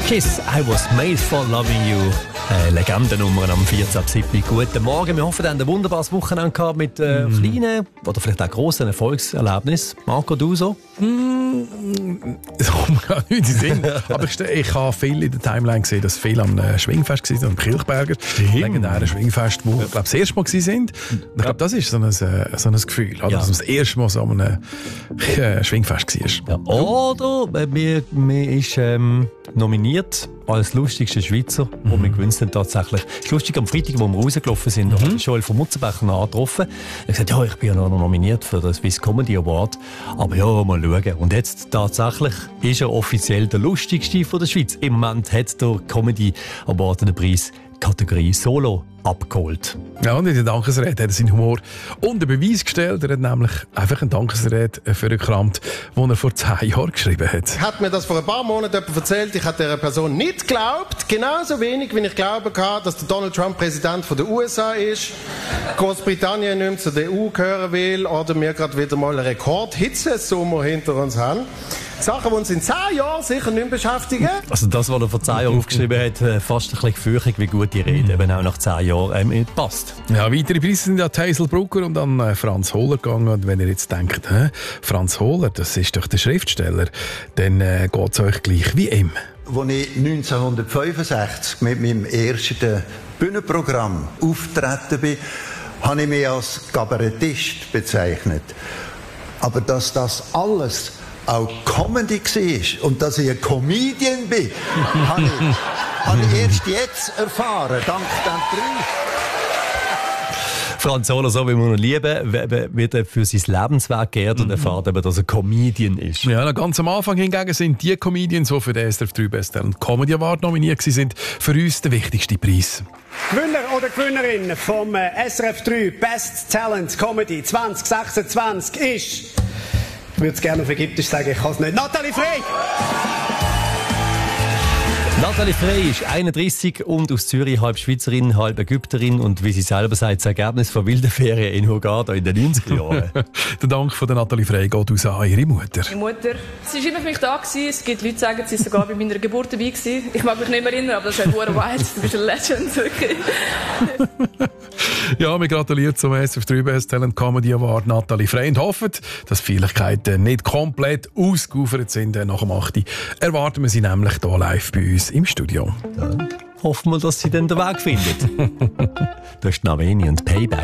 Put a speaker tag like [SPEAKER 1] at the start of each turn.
[SPEAKER 1] Kiss, I was made for loving you. Legendennummer am 14.07. Guten Morgen. Wir hoffen, ihr habt ein wunderbares Wochenende gehabt mit kleinen oder vielleicht auch grossen Erfolgserlebnissen. Marco, du so?
[SPEAKER 2] Das kommt mir gar nicht in den Sinn. Aber ich habe viel in der Timeline gesehen, dass viele am Schwingfest waren, am Kilchberger. Legendären Schwingfest, wo ich glaube, das erste Mal waren. Ich glaube, das ist so ein Gefühl, oder? Dass man das erste Mal so an einem Schwingfest war.
[SPEAKER 1] Ja. Oder man ist nominiert als lustigster Schweizer, wo wir gewinnt haben tatsächlich. Es ist lustig, am Freitag, wo wir rausgelaufen sind, da hat Joel von Mutzenbecher noch angetroffen. Er hat gesagt, ja, ich bin ja noch nominiert für den Swiss Comedy Award. Aber ja, mal schauen. Und jetzt tatsächlich ist er offiziell der lustigste von der Schweiz. Im Moment hat der Comedy Award den Preis Kategorie Solo abgeholt.
[SPEAKER 2] Ja, und in der Dankesrede hat er seinen Humor unter Beweis gestellt. Er hat nämlich einfach eine Dankesrede für einen Kramt, den er vor 10 Jahren geschrieben hat.
[SPEAKER 3] Hat mir das vor ein paar Monaten jemand erzählt, ich habe dieser Person nicht geglaubt. Genauso wenig, wie ich glauben kann, dass der Donald Trump Präsident der USA ist, Großbritannien nicht mehr zur EU gehören will oder wir gerade wieder mal einen Rekordhitzesommer hinter uns haben. Sachen, die uns in 10 Jahren sicher nicht mehr beschäftigen.
[SPEAKER 1] Also das, was er vor 10 Jahren aufgeschrieben hat, fast ein bisschen gefürchtet, wie gut die Rede eben auch nach 10 Jahren passt.
[SPEAKER 2] Ja, weitere Preise sind an Hazel Brucker und an Franz Hohler gegangen. Und wenn ihr jetzt denkt, Franz Hohler, das ist doch der Schriftsteller, dann geht es euch gleich wie ihm.
[SPEAKER 4] Als ich 1965 mit meinem ersten Bühnenprogramm auftreten bin, habe ich mich als Kabarettist bezeichnet. Aber dass das alles auch Comedy war und dass ich ein Comedian bin, habe ich erst jetzt erfahren, dank dem Preis.
[SPEAKER 1] Franz Hohler, so wie wir ihn lieben, wird er für sein Lebenswerk geehrt und erfahrt eben, dass er Comedian ist.
[SPEAKER 2] Ja, ganz am Anfang hingegen sind die Comedians, die für den SRF 3 Best Talent Comedy Award nominiert sind, für uns der wichtigste Preis.
[SPEAKER 5] Gewinner oder Gewinnerin vom SRF 3 Best Talent Comedy 2026 ist... Ich würde es gerne auf Ägyptisch sagen, ich kann es nicht. Nathalie Frey!
[SPEAKER 1] Nathalie Frey ist 31 und aus Zürich, halb Schweizerin, halb Ägypterin und wie sie selber sagt, das Ergebnis von wilden Ferien in Hurghada in den 90er Jahren.
[SPEAKER 2] Der Dank von der Nathalie Frey geht aus an ihre Mutter.
[SPEAKER 6] Meine Mutter, sie war immer für mich da gewesen. Es gibt Leute, die sagen, sie war sogar bei meiner Geburt dabei gewesen. Ich mag mich nicht mehr erinnern, aber das ist halt wild. Du bist eine Legend, wirklich.
[SPEAKER 2] Ja, wir gratulieren zum SRF 3 Best Talent Comedy Award Nathalie Frey und hoffen, dass die Feierlichkeiten nicht komplett ausgeufert sind. Nach dem 8. erwarten wir sie nämlich hier live bei uns im Studio.
[SPEAKER 1] Dann hoffen wir, dass sie dann den Weg findet. Das ist Naveni und Payback.